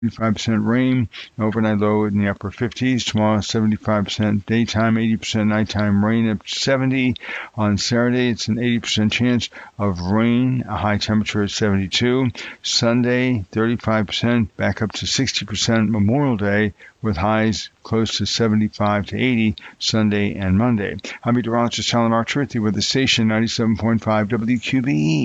85% rain, overnight low in the upper 50s. Tomorrow, 75% daytime, 80% nighttime rain up to 70. On Saturday, it's an 80% chance of rain, a high temperature at 72. Sunday, 35%, back up to 60%. Memorial Day with highs close to 75 to 80 Sunday and Monday. I'm meteorologist Alan Archer with the station 97.5 WQBE.